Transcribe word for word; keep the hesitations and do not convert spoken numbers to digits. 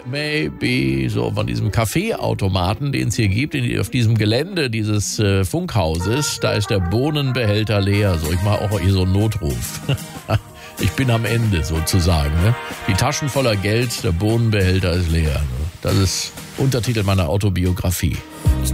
maybe, so von diesem Kaffeeautomaten, den es hier gibt, in, auf diesem Gelände dieses äh, Funkhauses, da ist der Bohnenbehälter leer. So, ich mache auch hier so einen Notruf. Ich bin am Ende sozusagen. Ne? Die Taschen voller Geld, der Bohnenbehälter ist leer. Ne? Das ist Untertitel meiner Autobiografie.